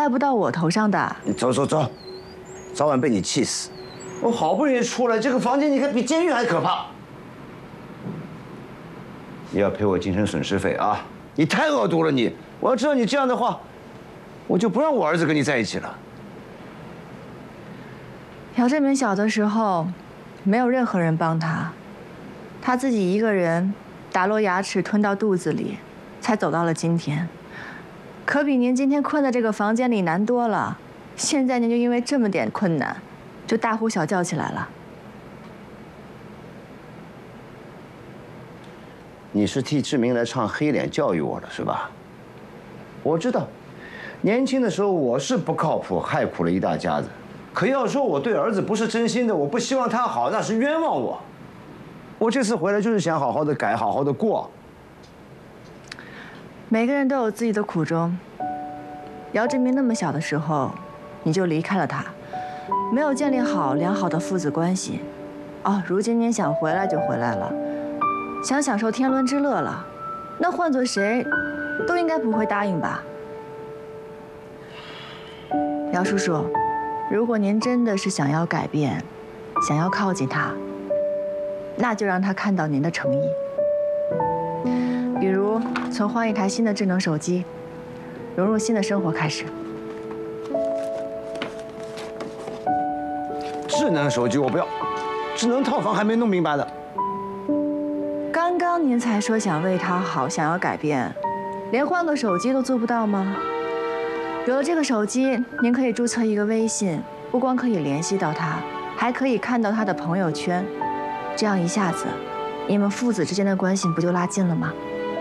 赖不到我头上的。 你走走走，早晚被你气死！我好不容易出来，这个房间你看比监狱还可怕。你要赔我精神损失费啊！你太恶毒了你！我要知道你这样的话，我就不让我儿子跟你在一起了。 姚振明小的时候，没有任何人帮他，他自己一个人打落牙齿吞到肚子里，才走到了今天。可比您今天困在这个房间里难多了。现在您就因为这么点困难，就大呼小叫起来了。 你是替志明来唱黑脸教育我的是吧？我知道，年轻的时候我是不靠谱，害苦了一大家子。可要说我对儿子不是真心的，我不希望他好，那是冤枉我。我这次回来就是想好好的改，好好的过。 每个人都有自己的苦衷。姚志明那么小的时候，你就离开了他，没有建立好良好的父子关系。哦，如今您想回来就回来了，想享受天伦之乐了，那换做谁，都应该不会答应吧？姚叔叔，如果您真的是想要改变，想要靠近他，那就让他看到您的诚意。比如从换一台新的智能手机，融入新的生活开始。 智能手机我不要，智能套房还没弄明白呢。 刚刚您才说想为他好，想要改变，连换个手机都做不到吗？有了这个手机，您可以注册一个微信，不光可以联系到他，还可以看到他的朋友圈，这样一下子，你们父子之间的关系不就拉近了吗？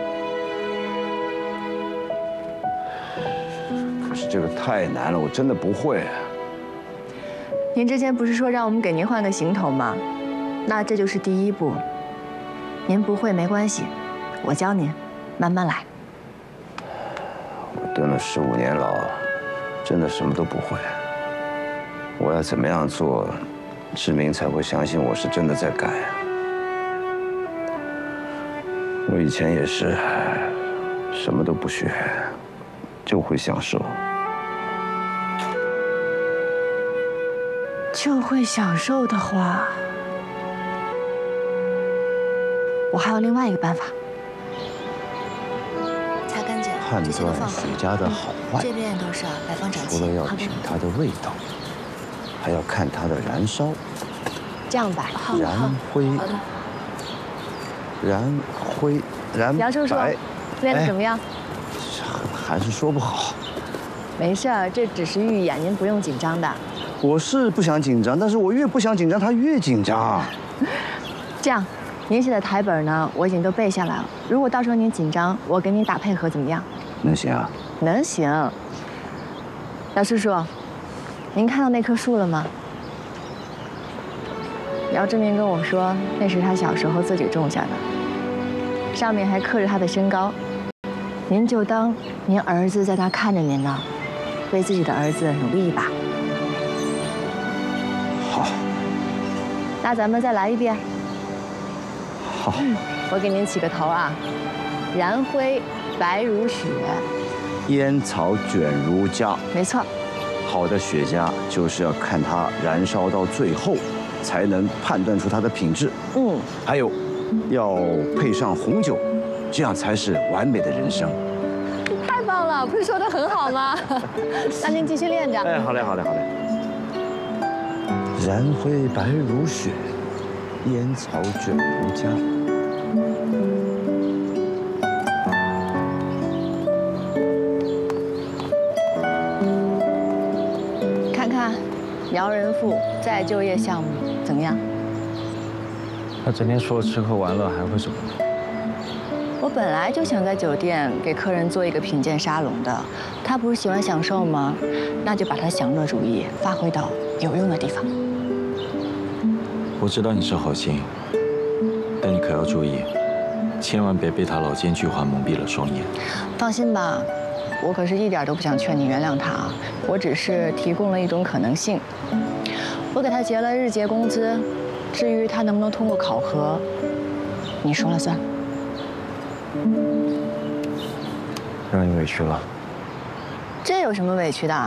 可是这个太难了，我真的不会。 您之前不是说让我们给您换个行头吗？那这就是第一步。您不会没关系，我教您，慢慢来。 我蹲了15年牢，真的什么都不会。我要怎么样做，志明才会相信我是真的在改？我以前也是，什么都不学，就会享受。 就会享受的话，我还有另外一个办法。擦干净， 判断水家的好坏， 这边都是摆放整齐。 除了要品它的味道，还要看它的燃烧。 这样吧， 燃灰，燃灰，燃白。 姚叔叔，练得怎么样？ 还是说不好。 没事儿，这只是预演，您不用紧张的。 我是不想紧张，但是我越不想紧张，他越紧张。 这样，您写的台本呢，我已经都背下来了。如果到时候您紧张，我给您打配合，怎么样？ 能行啊？ 能行。姚叔叔，您看到那棵树了吗？姚志明跟我说，那是他小时候自己种下的，上面还刻着他的身高。您就当您儿子在那看着您呢，为自己的儿子努力一把。 好。 那咱们再来一遍。 好。 我给您起个头啊，燃灰白如雪， 烟草卷如浆。 没错。 好的雪茄就是要看它燃烧到最后，才能判断出它的品质。还有，要配上红酒，这样才是完美的人生。 太棒了，不是说得很好吗？那您继续练着。 哎，好嘞，好嘞，好嘞。燃灰白如雪，烟草卷如浆。 看看姚仁富再就业项目怎么样？ 他整天说吃喝玩乐，还会什么？ 我本来就想在酒店给客人做一个品鉴沙龙的，他不是喜欢享受吗？那就把他享乐主义发挥到有用的地方。 我知道你是好心，但你可要注意，千万别被他老奸巨猾蒙蔽了双眼。 放心吧，我可是一点都不想劝你原谅他啊，我只是提供了一种可能性。我给他结了日结工资，至于他能不能通过考核，你说了算。 让你委屈了。 这有什么委屈的？